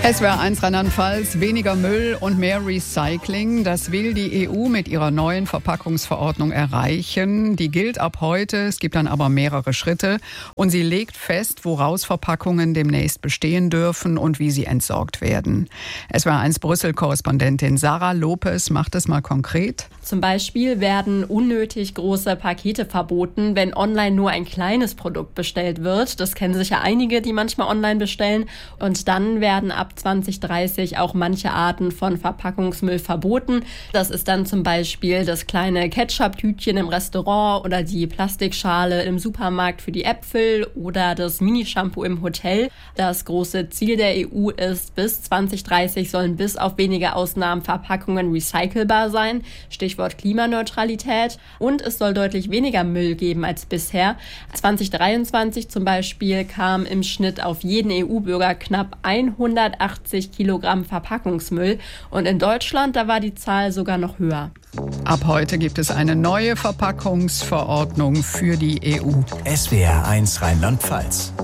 SWR1 Rheinland-Pfalz, weniger Müll und mehr Recycling. Das will die EU mit ihrer neuen Verpackungsverordnung erreichen. Die gilt ab heute, es gibt dann aber mehrere Schritte. Und sie legt fest, woraus Verpackungen demnächst bestehen dürfen und wie sie entsorgt werden. SWR1 Brüssel-Korrespondentin Sarah Lopez macht es mal konkret. Zum Beispiel werden unnötig große Pakete verboten, wenn online nur ein kleines Produkt bestellt wird. Das kennen sicher einige, die manchmal online bestellen. Und dann werden ab 2030 auch manche Arten von Verpackungsmüll verboten. Das ist dann zum Beispiel das kleine Ketchup-Tütchen im Restaurant oder die Plastikschale im Supermarkt für die Äpfel oder das Mini-Shampoo im Hotel. Das große Ziel der EU ist, bis 2030 sollen bis auf wenige Ausnahmen Verpackungen recycelbar sein. Stichwort Klimaneutralität. Und es soll deutlich weniger Müll geben als bisher. 2023 zum Beispiel kam im Schnitt auf jeden EU-Bürger knapp 180 Kilogramm Verpackungsmüll. Und in Deutschland, da war die Zahl sogar noch höher. Ab heute gibt es eine neue Verpackungsverordnung für die EU. SWR1 Rheinland-Pfalz.